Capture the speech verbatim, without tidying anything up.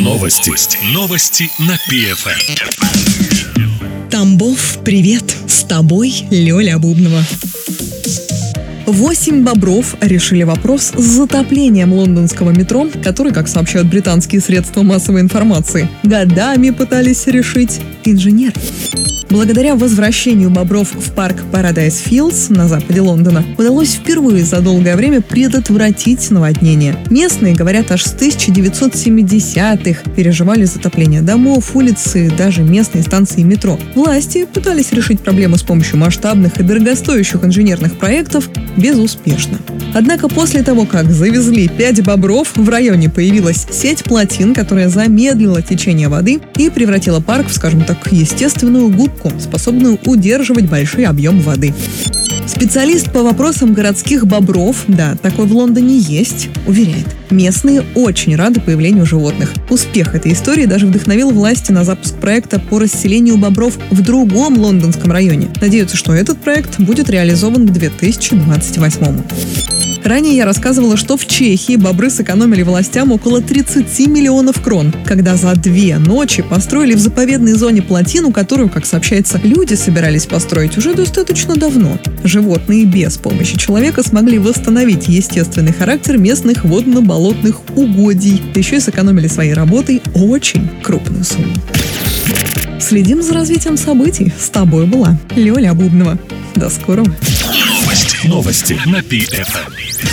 Новости. Новости на пи эф эм. Тамбов, привет! С тобой Лёля Бубнова. Восемь бобров решили вопрос с затоплением лондонского метро, который, как сообщают британские средства массовой информации, годами пытались решить инженеры. Благодаря возвращению бобров в парк Paradise Fields на западе Лондона удалось впервые за долгое время предотвратить наводнение. Местные, говорят, аж с тысяча девятьсот семидесятых переживали затопление домов, улиц и даже местные станции метро. Власти пытались решить проблему с помощью масштабных и дорогостоящих инженерных проектов безуспешно. Однако после того, как завезли пять бобров, в районе появилась сеть плотин, которая замедлила течение воды и превратила парк в, скажем так, естественную губку, способную удерживать большие объемы воды. Специалист по вопросам городских бобров, да, такой в Лондоне есть, уверяет, местные очень рады появлению животных. Успех этой истории даже вдохновил власти на запуск проекта по расселению бобров в другом лондонском районе. Надеются, что этот проект будет реализован к две тысячи двадцать восьмому. Ранее я рассказывала, что в Чехии бобры сэкономили властям около тридцать миллионов крон, когда за две ночи построили в заповедной зоне плотину, которую, как сообщается, люди собирались построить уже достаточно давно. Животные без помощи человека смогли восстановить естественный характер местных водно-болотных угодий. Еще и сэкономили своей работой очень крупную сумму. Следим за развитием событий. С тобой была Лёля Бубнова. До скорого. Новости на пи эф эм.